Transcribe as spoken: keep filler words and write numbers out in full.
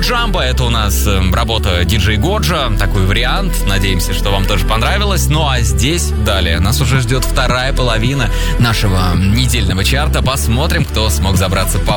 Джамбо. Это у нас работа диджей Годжа. Такой вариант. Надеемся, что вам тоже понравилось. Ну а здесь далее нас уже ждет вторая половина нашего недельного чарта. Посмотрим, кто смог забраться повыше.